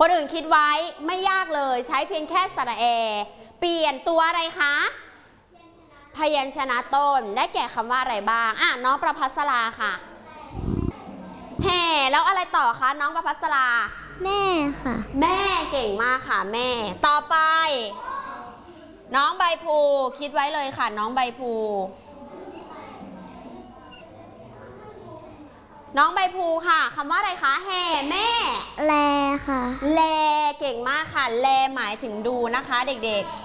คนอื่นคิดไว้ไม่ยากเลยใช้เพียงแค่สระแอเปลี่ยนตัวอะไรคะพยัญชนะต้นได้แก่คำว่าอะไรบ้างน้องประภัสราค่ะแห่แล้วอะไรต่อคะน้องประภัสราแม่ค่ะแม่เก่งมากค่ะแม่ต่อไปน้องใบพลูคิดไว้เลยค่ะน้องใบพลูน้องใบพลูค่ะคำว่าอะไรคะแห่แม่แลค่ะแลเก่งมากค่ะแลหมายถึงดูนะคะเด็ก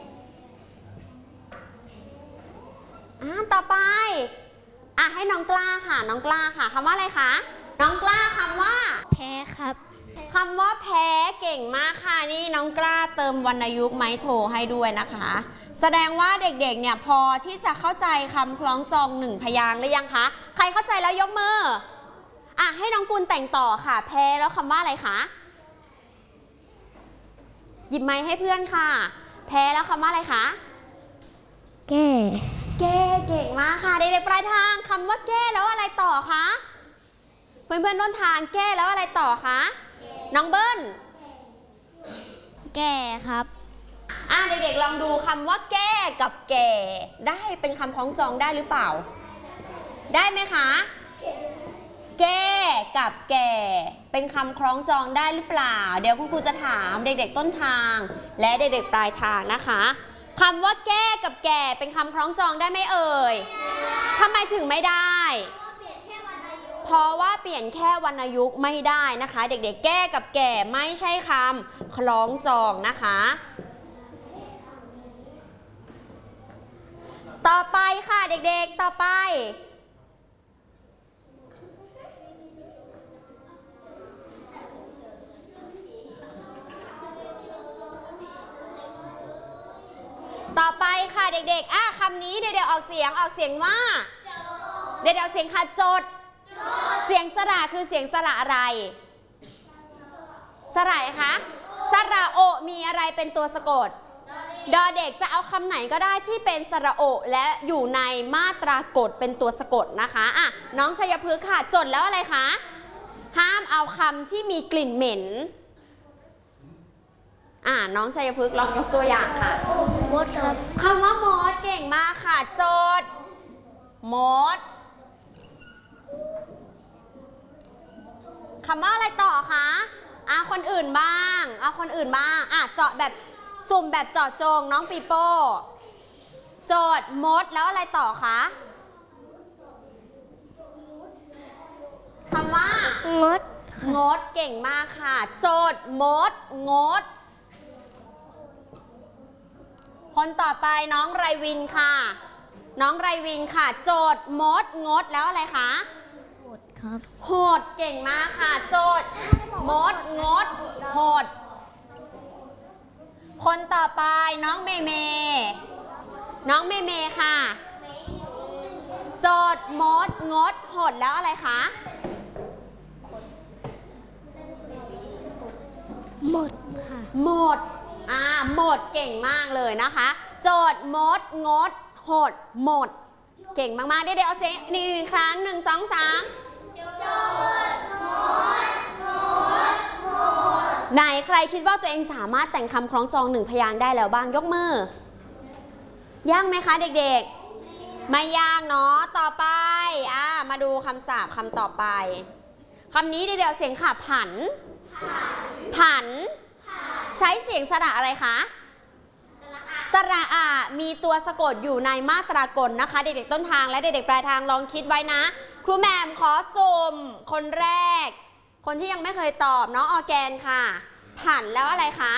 ๆต่อไปให้น้องกล้าค่ะน้องกล้าค่ะคำว่าอะไรคะน้องกล้าคำว่าแพ้ครับคำว่าแพ้เก่งมากค่ะนี่น้องกล้าเติมวรรณยุกต์ไม้โทให้ด้วยนะคะแสดงว่าเด็กๆเนี่ยพอที่จะเข้าใจคำคล้องจอง1พยางค์หรือยังคะใครเข้าใจแล้วยกมือให้น้องกุลแต่งต่อค่ะแพ้แล้วคำว่าอะไรคะหยิบไม้ให้เพื่อนค่ะแพ้แล้วคำว่าอะไรคะแก้เก่งมากค่ะเด็กๆปลายทางคำว่าแก้แล้วอะไรต่อคะเพื่อนๆต้นทางแก้แล้วอะไรต่อคะน้องเบิ้ลแก่ครับเด็กๆลองดูคำว่าแก้กับแก่ได้เป็นคำคล้องจองได้หรือเปล่าได้ไหมคะแก้กับแก่เป็นคำคล้องจองได้หรือเปล่าเดี๋ยวคุณครูจะถามเด็กๆต้นทางและเด็กๆปลายทางนะคะคำว่าแก้กับแก่เป็นคำคล้องจองได้ไหมเอ่ยทำไมถึงไม่ได้เพราะว่าเปลี่ยนแค่วรรณยุกต์ไม่ได้นะคะเด็กๆแก้กับแก่ไม่ใช่คำคล้องจองนะคะต่อไปค่ะเด็กๆต่อไปค่ะเด็กๆคำนี้เดี๋ยวออกเสียงว่าเดี๋ยวเสียงค่ะจดเสียงสระคือเสียงสระอะไรสระคะสระโอมีอะไรเป็นตัวสะกดดอเด็กจะเอาคำไหนก็ได้ที่เป็นสระโอและอยู่ในมาตรากฎเป็นตัวสะกดนะคะน้องชัยพฤกษ์ค่ะจดแล้วอะไรคะห้ามเอาคำที่มีกลิ่นเหม็นน้องชัยพฤกษ์ลองยกตัวอย่างค่ะมดครับคำว่ามดเก่งมากค่ะโจทย์มดคำว่าอะไรต่อคะคนอื่นบ้างคนอื่นบ้างเจาะแบบสุ่มแบบเจาะจงน้องปีโป้โจทย์มดแล้วอะไรต่อคะคำว่างดงดเก่งมากค่ะโจทย์มดงดคนต่อไปน้องไรวินค่ะน้องไรวินค่ะโจทย์มดงดแล้วอะไรคะโหดครับโหดเก่งมากค่ะโจทย์มดงดโหดคนต่อไปน้องเมเมน้องเมเมค่ะโจทย์มดงดโหดแล้วอะไรคะหมดค่ะหมดหมดเก่งมากเลยนะคะโจทย์มดงดหดหมดเก่งมากๆเดี๋ยวเอาเสียงอีก1 ครั้ง1 2 3โจทย์มดงดหดไหนใครคิดว่าตัวเองสามารถแต่งคำคล้องจอง1พยางค์ได้แล้วบ้างยกมือยากไหมคะเด็กๆไม่ยากเนาะต่อไปมาดูคำศัพท์คำต่อไปคำนี้เดี๋ยวเสียงค่ะผันใช้เสียงสระอะไรคะสระมีตัวสะกดอยู่ในมาตรากลนะคะเด็กๆต้นทางและเด็กๆปลายทางลองคิดไว้นะครูแหม่มขอสุ่มคนแรกคนที่ยังไม่เคยตอบน้องออร์แกนค่ะผันแล้วอะไรคะ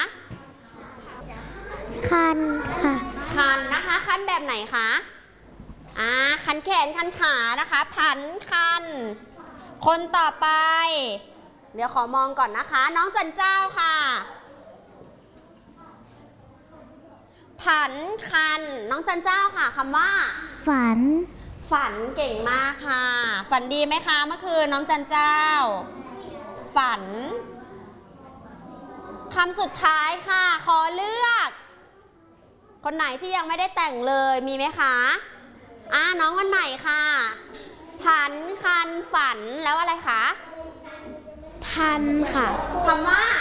คันค่ะคันนะคะคันแบบไหนคะคันแขนคันขานะคะผันคันคนต่อไปเดี๋ยวขอมองก่อนนะคะน้องจันเจ้าค่ะผันคันน้องจันเจ้าค่ะคำว่าฝันเก่งมากค่ะฝันดีไหมคะเมื่อคืนน้องจันเจ้าฝันคำสุดท้ายค่ะขอเลือกคนไหนที่ยังไม่ได้แต่งเลยมีไหมคะน้องวันใหม่ค่ะผันคันฝันแล้วอะไรคะทันค่ะคำว่า